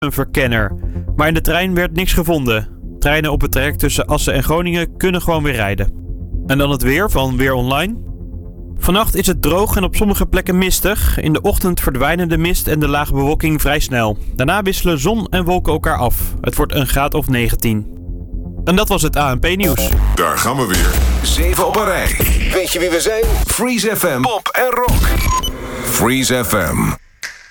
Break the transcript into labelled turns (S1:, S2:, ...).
S1: een verkenner. Maar in de trein werd niks gevonden. Treinen op het traject tussen Assen en Groningen kunnen gewoon weer rijden. En dan het weer van Weer Online. Vannacht is het droog en op sommige plekken mistig. In de ochtend verdwijnen de mist en de lage bewolking vrij snel. Daarna wisselen zon en wolken elkaar af. Het wordt een graad of 19. En dat was het ANP-nieuws.
S2: Daar gaan we weer. 7 op een rij. Weet je wie we zijn? Freeze FM, pop en rock. Freeze FM.